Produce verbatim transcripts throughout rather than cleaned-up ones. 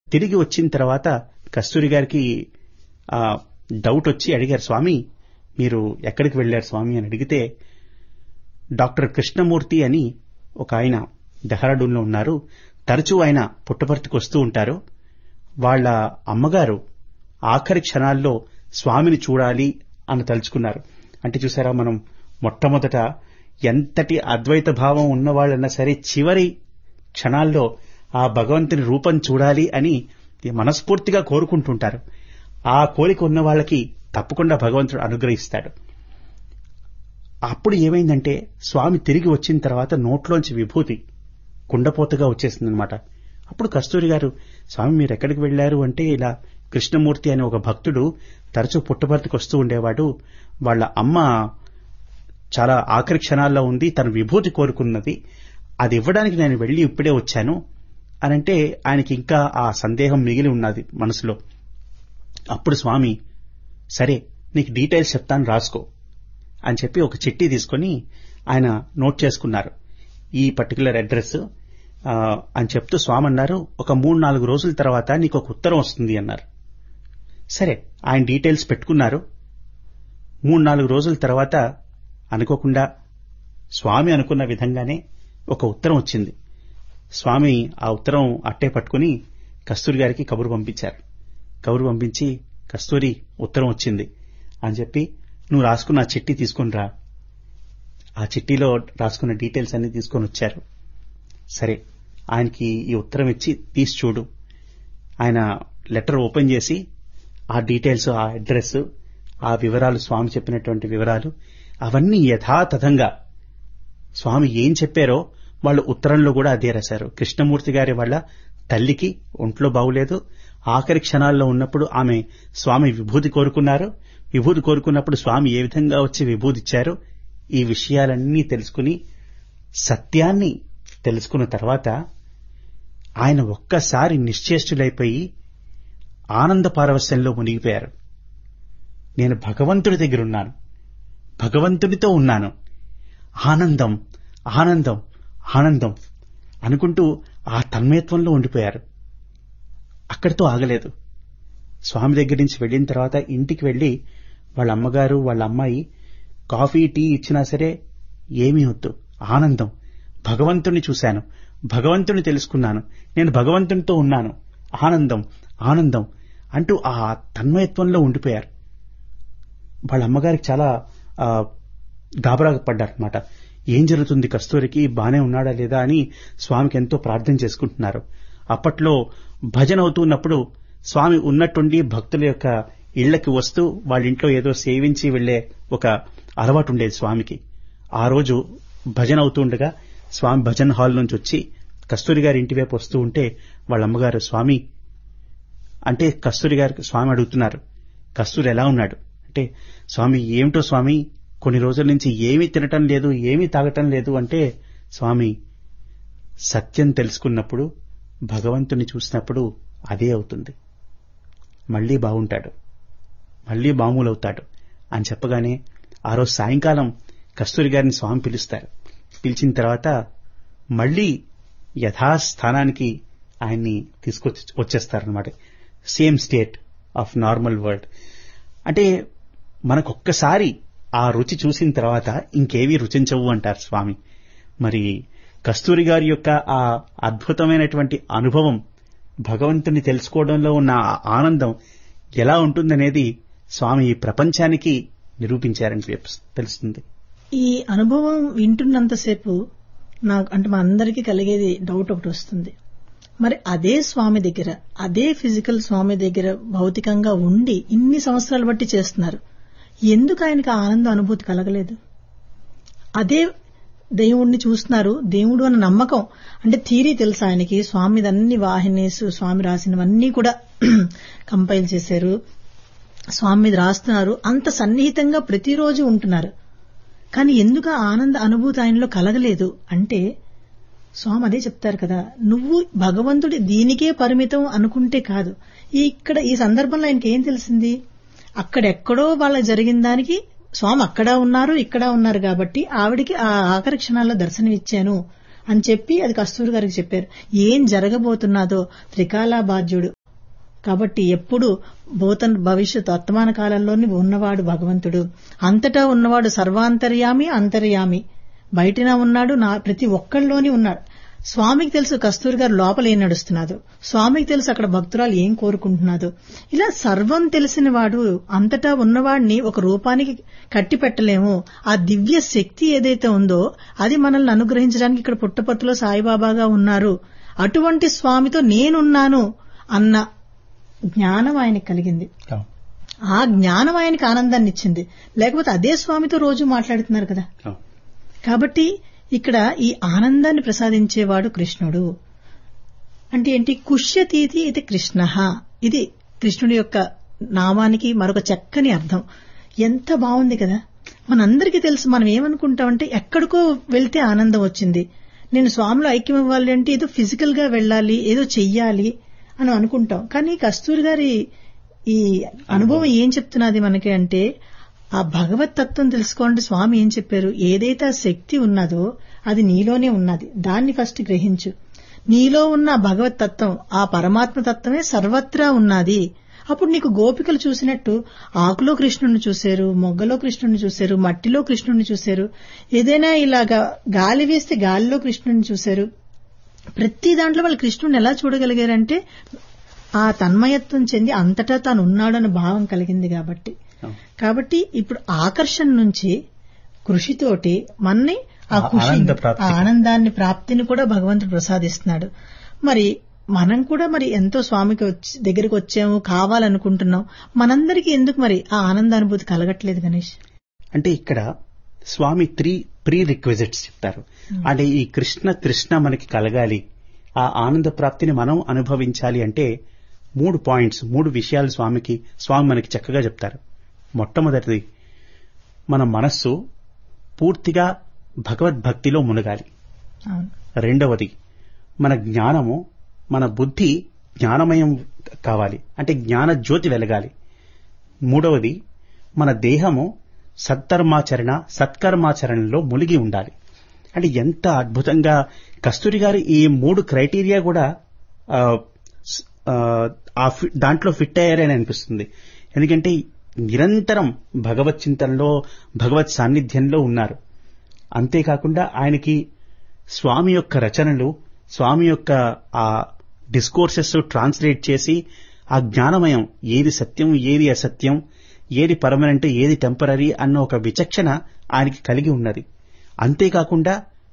తిరిగి వచ్చిన తర్వాత కస్తూరి గారికి ఆ డౌట్ వచ్చి అడిగారు, స్వామి మీరు ఎక్కడికి వెళ్లారు స్వామి అని అడిగితే, డాక్టర్ కృష్ణమూర్తి అని ఒక ఆయన డెహ్రాడూన్లో ఉన్నారు, తరచూ ఆయన పుట్టపర్తికి వస్తూ ఉంటారు, వాళ్ళ అమ్మగారు ఆఖరి క్షణాల్లో స్వామిని చూడాలి అని తలుచుకున్నారు. అంటే చూసారా, మనం మొట్టమొదట ఎంతటి అద్వైత భావం ఉన్నవాళ్ళన్నా సరే చివరి క్షణాల్లో ఆ భగవంతుని రూపం చూడాలి అని మనస్ఫూర్తిగా కోరుకుంటుంటారు. ఆ కోరిక ఉన్న వాళ్ళకి తప్పకుండా భగవంతుడు అనుగ్రహిస్తాడు. అప్పుడు ఏమైందంటే స్వామి తిరిగి వచ్చిన తర్వాత నోట్లోంచి విభూతి కుండపోతగా వచ్చేసిందనమాట. అప్పుడు కస్తూరి గారు, స్వామి మీరు ఎక్కడికి వెళ్లారు అంటే, ఇలా కృష్ణమూర్తి అనే ఒక భక్తుడు తరచూ పుట్టపర్తికి వస్తూ ఉండేవాడు, వాళ్ళ అమ్మ చాలా ఆఖరి క్షణాల్లో ఉంది, తను విభూతి కోరుకున్నది, అది ఇవ్వడానికి నేను వెళ్లి ఇప్పుడే వచ్చాను అనంటే ఆయనకి ఇంకా ఆ సందేహం మిగిలి ఉన్నది మనసులో. అప్పుడు స్వామి, సరే నీకు డీటెయిల్స్ చెప్తాను రాసుకో అని చెప్పి ఒక చిట్టి తీసుకుని ఆయన నోట్ చేసుకున్నారు, ఈ పర్టికులర్ అడ్రస్ అని చెప్తూ స్వామి అన్నారు, ఒక మూడు నాలుగు రోజుల తర్వాత నీకు ఒక ఉత్తరం వస్తుంది అన్నారు. సరే ఆయన డీటెయిల్స్ పెట్టుకున్నారు. మూడు నాలుగు రోజుల తర్వాత అనుకోకుండా స్వామి అనుకున్న విధంగానే ఒక ఉత్తరం వచ్చింది. స్వామి ఆ ఉత్తరం అట్టే పట్టుకుని కస్తూరి గారికి కబురు పంపించారు. కబురు పంపించి, కస్తూరి ఉత్తరం వచ్చింది అని చెప్పి, నువ్వు రాసుకున్న ఆ చిట్టి తీసుకుని రా. ఆ చిట్టిలో రాసుకున్న డీటెయిల్స్ అన్ని తీసుకొని వచ్చారు. సరే ఆయనకి ఈ ఉత్తరం ఇచ్చి తీసి చూడు. ఆయన లెటర్ ఓపెన్ చేసి ఆ డీటెయిల్స్, ఆ అడ్రస్, ఆ వివరాలు, స్వామి చెప్పినటువంటి వివరాలు అవన్నీ యథాతథంగా స్వామి ఏం చెప్పారో వాళ్ళు ఉత్తరంలో కూడా అదే రాశారు. కృష్ణమూర్తి గారి వాళ్ళ తల్లికి ఒంట్లో బాగులేదు, ఆఖరి క్షణాల్లో ఉన్నప్పుడు ఆమె స్వామి విభూతి కోరుకున్నారు, విభూతి కోరుకున్నప్పుడు స్వామి ఏ విధంగా వచ్చి విభూతి ఇచ్చారు, ఈ విషయాలన్నీ తెలుసుకుని సత్యాన్ని తెలుసుకున్న తర్వాత ఆయన ఒక్కసారి నిశ్చేష్టులైపోయి ఆనంద పారవశ్యంలో మునిగిపోయారు. నేను భగవంతుడి దగ్గరున్నాను, భగవంతుడితో ఉన్నాను, ఆనందం ఆనందం ఆనందం అనుకుంటూ ఆ తన్మయత్వంలో ఉండిపోయారు. అక్కడితో ఆగలేదు. స్వామి దగ్గర నుంచి వెళ్ళిన తర్వాత ఇంటికి వెళ్లి వాళ్ళ అమ్మగారు వాళ్ళ అమ్మాయి కాఫీ టీ ఇచ్చినా సరే ఏమీ వద్దు, ఆనందం, భగవంతుణ్ణి చూశాను, భగవంతుని తెలుసుకున్నాను, నేను భగవంతునితో ఉన్నాను, ఆనందం ఆనందం అంటూ ఆ తన్మయత్వంలో ఉండిపోయారు. వాళ్ళ అమ్మగారికి చాలా గాబరా పడ్డారనమాట. ఏం జరుగుతుంది, కస్తూరికి బానే ఉన్నాడా లేదా అని స్వామికి ఎంతో ప్రార్థన చేసుకుంటున్నారు. అప్పట్లో భజన అవుతున్నప్పుడు స్వామి ఉన్నట్టుండి భక్తుల యొక్క ఇళ్లకి వస్తూ వాళ్ళ ఇంట్లో ఏదో సేవించి వెళ్లే ఒక అలవాటు ఉండేది స్వామికి. ఆ రోజు భజన అవుతుండగా స్వామి భజన్ హాల్ నుంచి వచ్చి కస్తూరి గారి ఇంటి వైపు వస్తూ ఉంటే వాళ్ళ అమ్మగారు, స్వామి అంటే కస్తూరి గారికి స్వామి అడుగుతున్నారు, కస్తూరి ఎలా ఉన్నాడు అంటే, స్వామి ఏమిటో స్వామి కొన్ని రోజుల నుంచి ఏమీ తినటం లేదు, ఏమీ తాగటం లేదు అంటే, స్వామి సత్యం తెలుసుకున్నప్పుడు భగవంతుని చూసినప్పుడు అదే అవుతుంది, మళ్లీ బాగుంటాడు, మళ్లీ మామూలవుతాడు అని చెప్పగానే ఆ రోజు సాయంకాలం కస్తూరి గారిని స్వామి పిలుస్తారు. పిలిచిన తర్వాత మళ్లీ యథాస్థానానికి ఆయన్ని తీసుకొచ్చి వచ్చేస్తారనమాట. Same state of normal world. అంటే మనకొక్కసారి ఆ రుచి చూసిన తర్వాత ఇంకేవీ రుచించవు అంటారు స్వామి. మరి కస్తూరి గారి యొక్క ఆ అద్భుతమైనటువంటి అనుభవం, భగవంతుని తెలుసుకోవడంలో ఉన్న ఆనందం ఎలా ఉంటుందనేది స్వామి ఈ ప్రపంచానికి నిరూపించారని తెలుస్తుంది. ఈ అనుభవం వింటున్నంతసేపు నాకు అంటే మా అందరికీ కలిగేది డౌట్ ఒకటి వస్తుంది. మరి అదే స్వామి దగ్గర, అదే ఫిజికల్ స్వామి దగ్గర భౌతికంగా ఉండి ఇన్ని సంవత్సరాలు బట్టి చేస్తున్నారు, ఎందుకు ఆయనకు ఆనంద అనుభూతి కలగలేదు? అదే దేవుణ్ణి చూస్తున్నారు, దేవుడు అన్న నమ్మకం అంటే థీరీ తెలుసు ఆయనకి. స్వామి అన్ని వాహినీస్, స్వామి రాసినవన్నీ కూడా కంపైల్ చేశారు, స్వామి మీద రాస్తున్నారు, అంత సన్నిహితంగా ప్రతిరోజు ఉంటున్నారు. కానీ ఎందుకు ఆనంద అనుభూతి ఆయనలో కలగలేదు అంటే స్వామి అదే చెప్తారు కదా, నువ్వు భగవంతుడి దీనికే పరిమితం అనుకుంటే కాదు. ఇక్కడ ఈ సందర్భంలో ఆయనకి ఏం తెలిసింది, అక్కడెక్కడో వాళ్ళకి జరిగిన దానికి స్వామి అక్కడ ఉన్నారు, ఇక్కడ ఉన్నారు కాబట్టి ఆవిడికి ఆ ఆఖరి క్షణాల్లో దర్శనం ఇచ్చాను అని చెప్పి అది కస్తూరి గారికి చెప్పారు. ఏం జరగబోతున్నదో త్రికాలాబాధ్యుడు కాబట్టి ఎప్పుడు భూత భవిష్యత్ వర్తమాన కాలంలోని ఉన్నవాడు భగవంతుడు, అంతటా ఉన్నవాడు సర్వాంతర్యామి అంతర్యామి, బయటన ఉన్నాడు, నా ప్రతి ఒక్కళ్ళలోని ఉన్నాడు. స్వామికి తెలుసు కస్తూరి గారు లోపల ఏం నడుస్తున్నాదో, స్వామికి తెలుసు అక్కడ భక్తురాలు ఏం కోరుకుంటున్నాదో. ఇలా సర్వం తెలిసిన వాడు, అంతటా ఉన్నవాడిని ఒక రూపానికి కట్టి పెట్టలేము. ఆ దివ్య శక్తి ఏదైతే ఉందో అది మనల్ని అనుగ్రహించడానికి ఇక్కడ పుట్టపర్తిలో సాయిబాబాగా ఉన్నారు. అటువంటి స్వామితో నేనున్నాను అన్న జ్ఞానం ఆయనకు కలిగింది. ఆ జ్ఞానం ఆయనకు ఆనందాన్ని ఇచ్చింది. లేకపోతే అదే స్వామితో రోజు మాట్లాడుతున్నారు కదా. కాబట్టి ఇక్కడ ఈ ఆనందాన్ని ప్రసాదించేవాడు కృష్ణుడు. అంటే ఏంటి? కుష్యతీతి ఇది కృష్ణ. ఇది కృష్ణుడి యొక్క నామానికి మరొక చక్కని అర్థం. ఎంత బాగుంది కదా. మనందరికీ తెలుసు, మనం ఏమనుకుంటామంటే ఎక్కడికో వెళ్తే ఆనందం వచ్చింది, నేను స్వామిలో ఐక్యం ఇవ్వాలి అంటే ఏదో ఫిజికల్ గా వెళ్ళాలి, ఏదో చెయ్యాలి అని అనుకుంటాం. కానీ కస్తూరి గారి ఈ అనుభవం ఏం చెప్తున్నది మనకి అంటే, ఆ భగవత్ తత్వం తెలుసుకోండి. స్వామి ఏం చెప్పారు? ఏదైతే ఆ శక్తి ఉన్నదో అది నీలోనే ఉన్నది, దాన్ని ఫస్ట్ గ్రహించు. నీలో ఉన్న భగవత్ తత్వం, ఆ పరమాత్మ తత్వమే సర్వత్రా ఉన్నది. అప్పుడు నీకు గోపికలు చూసినట్టు ఆకులో కృష్ణుడిని చూశారు, మొగ్గలో కృష్ణుడిని చూశారు, మట్టిలో కృష్ణుడిని చూశారు, ఏదైనా ఇలాగా గాలి వేస్తే గాలిలో కృష్ణుడిని చూశారు. ప్రతి దాంట్లో వాళ్ళు కృష్ణుడిని ఎలా చూడగలిగారంటే ఆ తన్మయత్వం చెంది అంతటా తాను ఉన్నాడన్న భావం కలిగింది కాబట్టి. కాబట్టి ఇప్పుడు ఆకర్షణ నుంచి కృషితోటి మన్ని ఆ కృషి ఆనందాన్ని ప్రాప్తిని కూడా భగవంతుడు ప్రసాదిస్తున్నాడు. మరి మనం కూడా మరి ఎంతో స్వామికి దగ్గరికి వచ్చాము, కావాలనుకుంటున్నాం, మనందరికీ ఎందుకు మరి ఆ ఆనందానుభూతి కలగట్లేదు గణేష్? అంటే ఇక్కడ స్వామి త్రీ ప్రీ రిక్విజిట్స్ చెప్తారు. అంటే ఈ కృష్ణ తృష్ణ మనకి కలగాలి, ఆ ఆనంద ప్రాప్తిని మనం అనుభవించాలి అంటే మూడు పాయింట్స్, మూడు విషయాలు స్వామికి స్వామి మనకి చక్కగా చెప్తారు. మొట్టమొదటిది, మన మనస్సు పూర్తిగా భగవద్భక్తిలో మునగాలి. రెండవది, మన జ్ఞానము, మన బుద్ధి జ్ఞానమయం కావాలి, అంటే జ్ఞాన జ్యోతి వెలగాలి. మూడవది, మన దేహము సత్కర్మాచరణ సత్కర్మాచరణలో మునిగి ఉండాలి. అంటే ఎంత అద్భుతంగా కస్తూరి గారు ఈ మూడు క్రైటీరియా కూడా దాంట్లో ఫిట్ అయ్యారని అనిపిస్తుంది. ఎందుకంటే నిరంతరం భగవత్ చింతనలో, భగవత్ సాన్నిధ్యంలో ఉన్నారు. అంతేకాకుండా ఆయనకి స్వామి యొక్క రచనలు, స్వామి యొక్క ఆ డిస్కోర్సెస్ ట్రాన్స్లేట్ చేసి ఆ జ్ఞానమయం, ఏది సత్యం ఏది అసత్యం, ఏది పర్మనెంట్ ఏది టెంపరరీ అన్న ఒక విచక్షణ ఆయనకి కలిగి ఉన్నది. అంతేకాకుండా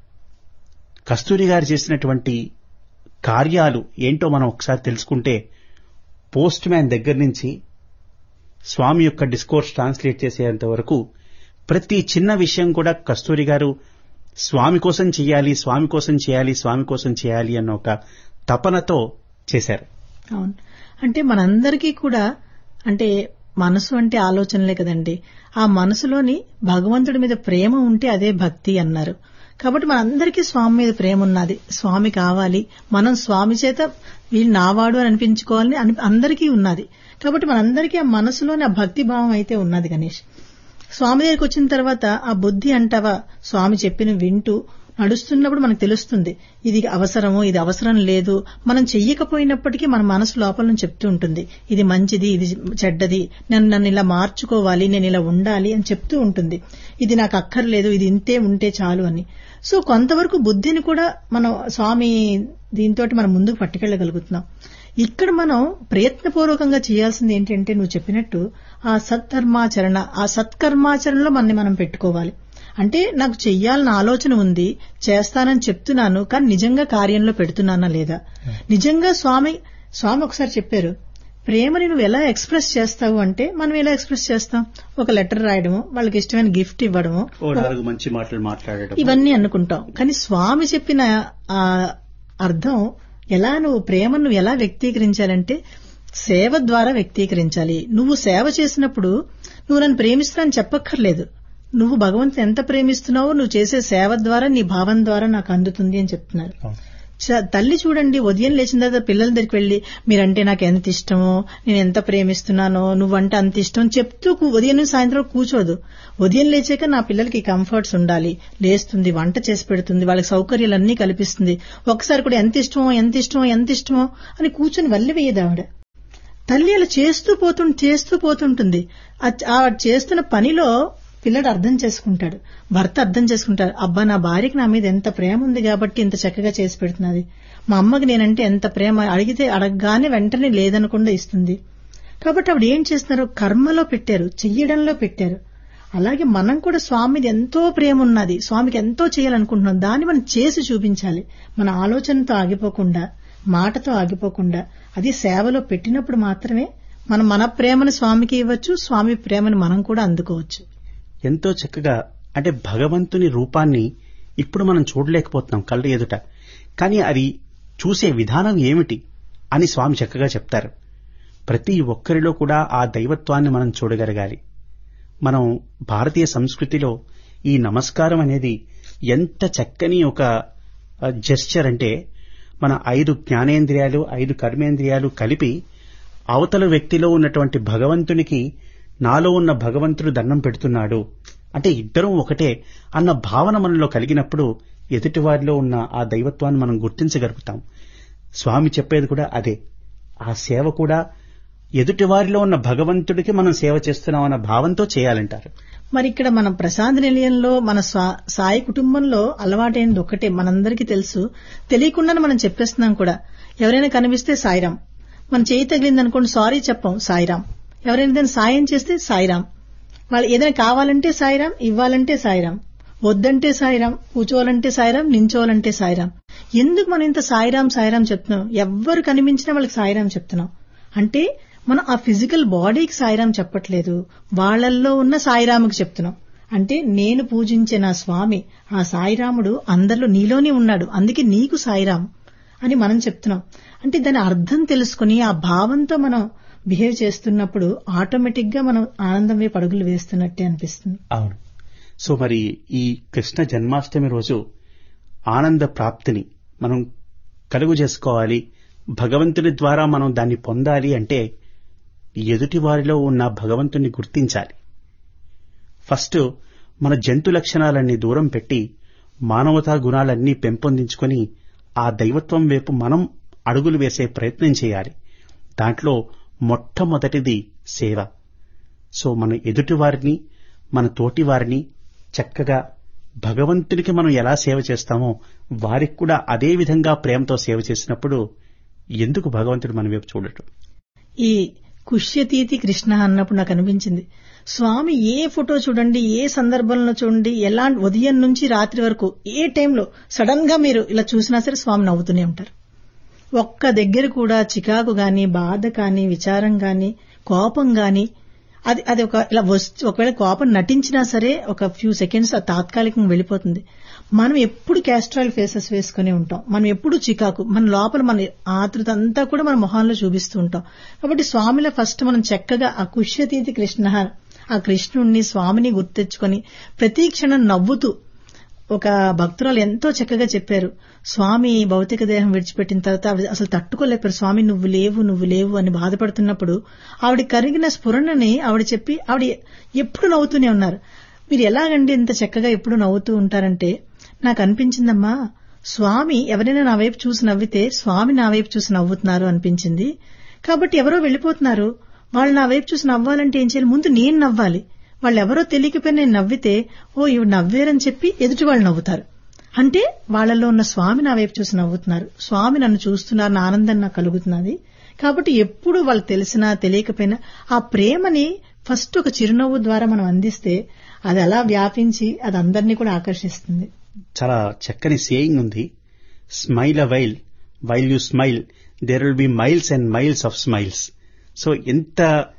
కస్తూరి గారు చేసినటువంటి కార్యాలు ఏంటో మనం ఒకసారి తెలుసుకుంటే, పోస్ట్ మ్యాన్ దగ్గర నుంచి స్వామి యొక్క డిస్కోర్స్ ట్రాన్స్లేట్ చేసేంత వరకు ప్రతి చిన్న విషయం కూడా కస్తూరి గారు స్వామి కోసం చేయాలి, స్వామి కోసం చేయాలి, స్వామి కోసం చేయాలి అన్న ఒక తపనతో చేశారు. అవును. అంటే మనందరికీ కూడా అంటే మనసు అంటే ఆలోచనలే కదండి. ఆ మనసులోని భగవంతుడి మీద ప్రేమ ఉంటే అదే భక్తి అన్నారు. కాబట్టి మనందరికీ స్వామి మీద ప్రేమ ఉన్నది, స్వామి కావాలి, మనం స్వామి చేత వీళ్ళు నావాడు అని అనిపించుకోవాలని అని అందరికీ ఉన్నది. కాబట్టి మనందరికీ ఆ మనసులోని ఆ భక్తి భావం అయితే ఉన్నది గణేష్. స్వామి దగ్గరికి వచ్చిన తర్వాత ఆ బుద్ధి అంటావా స్వామి చెప్పిన వింటూ నడుస్తున్నప్పుడు మనకు తెలుస్తుంది ఇది అవసరమో ఇది అవసరం లేదు. మనం చెయ్యకపోయినప్పటికీ మన మనసు లోపల నుంచి చెప్తూ ఉంటుంది ఇది మంచిది ఇది చెడ్డది, నన్ను నన్ను ఇలా మార్చుకోవాలి, నేను ఇలా ఉండాలి అని చెప్తూ ఉంటుంది. ఇది నాకు అక్కర్లేదు, ఇది ఇంతే ఉంటే చాలు అని. సో కొంతవరకు బుద్ధిని కూడా మనం స్వామి దీంతో మనం ముందుకు పట్టుకెళ్లగలుగుతున్నాం. ఇక్కడ మనం ప్రయత్నపూర్వకంగా చేయాల్సింది ఏంటంటే నువ్వు చెప్పినట్టు ఆ సత్కర్మాచరణ, ఆ సత్కర్మాచరణలో మనని మనం పెట్టుకోవాలి. అంటే నాకు చెయ్యాలన్న ఆలోచన ఉంది, చేస్తానని చెప్తున్నాను, కానీ నిజంగా కార్యంలో పెడుతున్నానా లేదా? నిజంగా స్వామి స్వామి ఒకసారి చెప్పారు, ప్రేమని నువ్వు ఎలా ఎక్స్ప్రెస్ చేస్తావు అంటే మనం ఎలా ఎక్స్ప్రెస్ చేస్తాం? ఒక లెటర్ రాయడము, వాళ్ళకి ఇష్టమైన గిఫ్ట్ ఇవ్వడము, మంచి మాటలు మాట్లాడడం, ఇవన్నీ అనుకుంటాం. కానీ స్వామి చెప్పిన ఆ అర్థం ఎలా, నువ్వు ప్రేమను నువ్వు ఎలా వ్యక్తీకరించాలంటే సేవ ద్వారా వ్యక్తీకరించాలి. నువ్వు సేవ చేసినప్పుడు నువ్వు నన్ను ప్రేమిస్తున్నానని చెప్పక్కర్లేదు, నువ్వు భగవంతుని ఎంత ప్రేమిస్తున్నావో నువ్వు చేసే సేవ ద్వారా నీ భావం ద్వారా నాకు అందుతుంది అని చెప్తున్నారు. తల్లి చూడండి ఉదయం లేచిన తర్వాత పిల్లల దగ్గరికి వెళ్లి మీరంటే నాకు ఎంత ఇష్టమో, నేను ఎంత ప్రేమిస్తున్నానో, నువ్వంటే అంత ఇష్టం చెప్తూ ఉదయం నుంచి సాయంత్రం కూర్చోదు. ఉదయం లేచాక నా పిల్లలకి కంఫర్ట్స్ ఉండాలి, లేస్తుంది, వంట చేసి పెడుతుంది, వాళ్ళకి సౌకర్యాలన్నీ కల్పిస్తుంది. ఒకసారి కూడా ఎంత ఇష్టమో ఎంత ఇష్టమో ఎంత ఇష్టమో అని కూర్చొని వల్లి వేయదు ఆవిడ. తల్లి అలా చేస్తూ పోతు చేస్తూ పోతుంటుంది. ఆవిడ చేస్తున్న పనిలో పిల్లడు అర్థం చేసుకుంటాడు, భర్త అర్థం చేసుకుంటాడు. అబ్బా నా భార్యకి నా మీద ఎంత ప్రేమ ఉంది కాబట్టి ఇంత చక్కగా చేసి పెడుతున్నది, మా అమ్మకి నేనంటే ఎంత ప్రేమ, అడిగితే అడగగానే వెంటనే లేదనకుండా ఇస్తుంది. కాబట్టి ఆవిడ ఏం చేస్తున్నారు, కర్మలో పెట్టారు, చెయ్యడంలో పెట్టారు. అలాగే మనం కూడా స్వామి మీద ఎంతో ప్రేమ ఉన్నది, స్వామికి ఎంతో చేయాలనుకుంటున్నాం, దాన్ని మనం చేసి చూపించాలి. మన ఆలోచనతో ఆగిపోకుండా, మాటతో ఆగిపోకుండా, అది సేవలో పెట్టినప్పుడు మాత్రమే మనం మన ప్రేమను స్వామికి ఇవ్వచ్చు, స్వామి ప్రేమను మనం కూడా అందుకోవచ్చు. ఎంతో చక్కగా, అంటే భగవంతుని రూపాన్ని ఇప్పుడు మనం చూడలేకపోతున్నాం కళ్ళ ఎదుట, కానీ అది చూసే విధానం ఏమిటి అని స్వామి చక్కగా చెప్తారు. ప్రతి ఒక్కరిలో కూడా ఆ దైవత్వాన్ని మనం చూడగలగాలి. మనం భారతీయ సంస్కృతిలో ఈ నమస్కారం అనేది ఎంత చక్కని ఒక జెస్చర్ అంటే, మన ఐదు జ్ఞానేంద్రియాలు ఐదు కర్మేంద్రియాలు కలిపి అవతల వ్యక్తిలో ఉన్నటువంటి భగవంతునికి నాలో ఉన్న భగవంతుడు దండం పెడుతున్నాడు అంటే ఇద్దరం ఒకటే అన్న భావన మనలో కలిగినప్పుడు ఎదుటివారిలో ఉన్న ఆ దైవత్వాన్ని మనం గుర్తించగలుగుతాం. స్వామి చెప్పేది కూడా అదే. ఆ సేవ కూడా ఎదుటివారిలో ఉన్న భగవంతుడికి మనం సేవ చేస్తున్నాం అన్న భావంతో చేయాలంటారు. మరి ఇక్కడ మన ప్రశాంత నిలయంలో మన సాయి కుటుంబంలో అలవాటైనది ఒకటే, మనందరికీ తెలుసు, తెలియకుండానే మనం చెప్పేస్తున్నాం కూడా. ఎవరైనా కనిపిస్తే సాయిరాం, మన చేయి తగిలిందనుకోండి సారీ చెప్పం, సాయిరాం. ఎవరైనా దాన్ని సాయం చేస్తే సాయిరాం, వాళ్ళు ఏదైనా కావాలంటే సాయిరాం, ఇవ్వాలంటే సాయిరాం, వద్దంటే సాయిరాం, కూర్చోవాలంటే సాయిరాం, నించోవాలంటే సాయిరాం. ఎందుకు మనం ఇంత సాయిరాం సాయిరాం చెప్తున్నాం? ఎవ్వరు కనిపించినా వాళ్ళకి సాయిరాం చెప్తున్నాం అంటే మనం ఆ ఫిజికల్ బాడీకి సాయిరాం చెప్పట్లేదు, వాళ్లల్లో ఉన్న సాయిరాముకి చెప్తున్నాం. అంటే నేను పూజించే నా స్వామి ఆ సాయిరాముడు అందరిలో నీలోనే ఉన్నాడు, అందుకే నీకు సాయిరాం అని మనం చెప్తున్నాం. అంటే దాని అర్థం తెలుసుకుని ఆ భావంతో మనం బిహేవ్ చేస్తున్నప్పుడు ఆటోమేటిక్ గా మనం ఆనందం వైపు అడుగులు వేస్తున్నట్టే అనిపిస్తుంది. అవును. సో మరి ఈ కృష్ణ జన్మాష్టమి రోజు ఆనంద ప్రాప్తిని మనం కలుగు చేసుకోవాలి, భగవంతుని ద్వారా మనం దాన్ని పొందాలి అంటే ఎదుటి వారిలో ఉన్న భగవంతుని గుర్తించాలి. ఫస్ట్ మన జంతు లక్షణాలన్నీ దూరం పెట్టి మానవతా గుణాలన్నీ పెంపొందించుకొని ఆ దైవత్వం వైపు మనం అడుగులు వేసే ప్రయత్నం చేయాలి. దాంట్లో మొట్టమొదటిది సేవ. సో మన ఎదుటివారిని, మన తోటి వారిని చక్కగా భగవంతునికి మనం ఎలా సేవ చేస్తామో వారికి కూడా అదే విధంగా ప్రేమతో సేవ చేసినప్పుడు ఎందుకు భగవంతుడు మన వైపు చూడటం. ఈ కుష్యతీతి కృష్ణ అన్నప్పుడు నాకు అనిపించింది, స్వామి ఏ ఫోటో చూడండి, ఏ సందర్భంలో చూడండి, ఎలా ఉదయం నుంచి రాత్రి వరకు ఏ టైంలో సడన్ గా మీరు ఇలా చూసినా సరే స్వామి నవ్వుతూనే ఉంటారు. ఒక్క దగ్గర కూడా చికాకు గాని, బాధ కాని, విచారం గాని, కోపం గాని, అది అది ఒక ఇలా ఒకవేళ కోపం నటించినా సరే ఒక ఫ్యూ సెకండ్స్ తాత్కాలికంగా వెళ్ళిపోతుంది. మనం ఎప్పుడు క్యాస్ట్రాల్ ఫేసెస్ వేసుకుని ఉంటాం, మనం ఎప్పుడు చికాకు, మన లోపల మన ఆతృత అంతా కూడా మన మొహాల్లో చూపిస్తూ ఉంటాం. కాబట్టి స్వామిలో ఫస్ట్ మనం చక్కగా ఆ కుష్యతీతి కృష్ణ, ఆ కృష్ణుణ్ణి స్వామిని గుర్తెచ్చుకొని ప్రతి క్షణం నవ్వుతూ, ఒక భక్తురాలు ఎంతో చక్కగా చెప్పారు, స్వామి భౌతిక దేహం విడిచిపెట్టిన తర్వాత అసలు తట్టుకోలేపారు, స్వామి నువ్వు లేవు నువ్వు లేవు అని బాధపడుతున్నప్పుడు ఆవిడ కరిగిన స్ఫురణని ఆవిడ చెప్పి ఆవిడ ఎప్పుడు నవ్వుతూనే ఉన్నారు. మీరు ఎలాగండి ఇంత చక్కగా ఎప్పుడు నవ్వుతూ ఉంటారంటే, నాకు అనిపించిందమ్మా, స్వామి ఎవరైనా నా వైపు చూసి నవ్వితే స్వామి నా వైపు చూసి నవ్వుతున్నారు అనిపించింది. కాబట్టి ఎవరో వెళ్లిపోతున్నారు, వాళ్ళు నా వైపు చూసి నవ్వాలంటే ఏం చేయాలి, ముందు నేను నవ్వాలి. వాళ్ళెవరో తెలియకపోయినా నేను నవ్వితే ఓ ఇవి నవ్వేరని చెప్పి ఎదుటి వాళ్ళు నవ్వుతారు. అంటే వాళ్లలో ఉన్న స్వామి నా వైపు చూసి నవ్వుతున్నారు, స్వామి నన్ను చూస్తున్నారు, నా ఆనందం నాకు కలుగుతున్నది. కాబట్టి ఎప్పుడు వాళ్ళు తెలిసినా తెలియకపోయినా ఆ ప్రేమని ఫస్ట్ ఒక చిరునవ్వు ద్వారా మనం అందిస్తే అది అలా వ్యాపించి అది అందరినీ కూడా ఆకర్షిస్తుంది. చాలా చక్కని సేయింగ్ ఉంది, smile a while while you smile there will be miles and miles of smiles. So ఎంత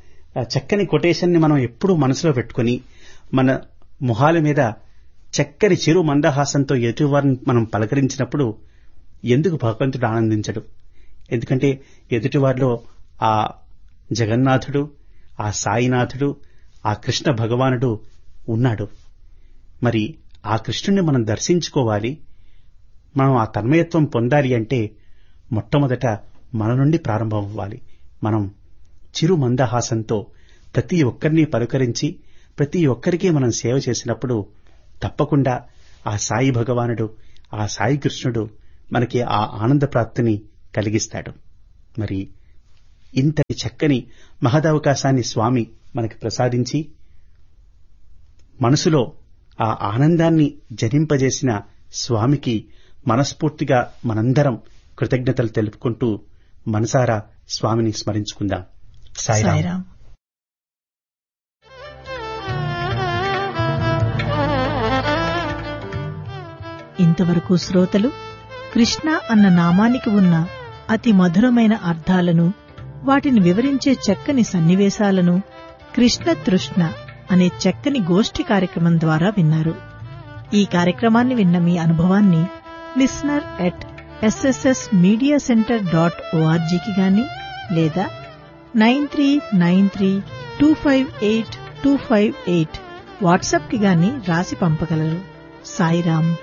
చక్కని కొటేషన్ ని మనం ఎప్పుడూ మనసులో పెట్టుకుని మన మొహాల మీద చక్కని చిరు మందహాసంతో ఎదుటివారిని మనం పలకరించినప్పుడు ఎందుకు భగవంతుడు ఆనందించడు? ఎందుకంటే ఎదుటివారిలో ఆ జగన్నాథుడు, ఆ సాయినాథుడు, ఆ కృష్ణ భగవానుడు ఉన్నాడు. మరి ఆ కృష్ణుణ్ణి మనం దర్శించుకోవాలి, మనం ఆ తన్మయత్వం పొందాలి అంటే మొట్టమొదట మన నుండి ప్రారంభం అవ్వాలి. మనం చిరు మందహాసంతో ప్రతి ఒక్కరిని పలుకరించి ప్రతి ఒక్కరికి మనం సేవ చేసినప్పుడు తప్పకుండా ఆ సాయి భగవానుడు, ఆ సాయి కృష్ణుడు మనకి ఆ ఆనంద ప్రాప్తిని కలిగిస్తాడు. మరి ఇంతటి చక్కని మహదవకాశాన్ని స్వామి మనకి ప్రసాదించి మనసులో ఆ ఆనందాన్ని జనింపజేసిన స్వామికి మనస్ఫూర్తిగా మనందరం కృతజ్ఞతలు తెలుపుకుంటూ మనసారా స్వామిని స్మరించుకుందాం. సాయిరాం. ఇంతవరకు శ్రోతలు కృష్ణ అన్న నామానికి ఉన్న అతి మధురమైన అర్థాలను, వాటిని వివరించే చక్కని సన్నివేశాలను కృష్ణ తృష్ణ అనే చక్కని గోష్ఠి కార్యక్రమం ద్వారా విన్నారు. ఈ కార్యక్రమాన్ని విన్న మీ అనుభవాన్ని listener at SSS media centre dot ఓఆర్జీకి గాని లేదా nine three nine three two five eight two five eight WhatsApp కి గాని రాసి పంపగలరు. సాయిరాం.